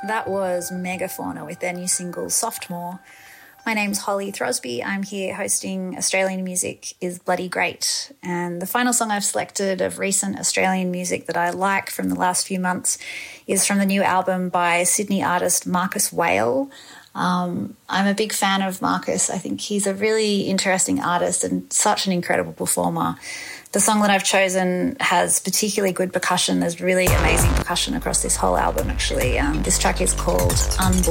That was Megafauna with their new single, Softmore. My name's Holly Throsby. I'm here hosting Australian Music is Bloody Great. And the final song I've selected of recent Australian music that I like from the last few months is from the new album by Sydney artist Marcus Whale. I'm a big fan of Marcus. I think he's a really interesting artist and such an incredible performer. The song that I've chosen has particularly good percussion. There's really amazing percussion across this whole album, actually. This track is called Unborn.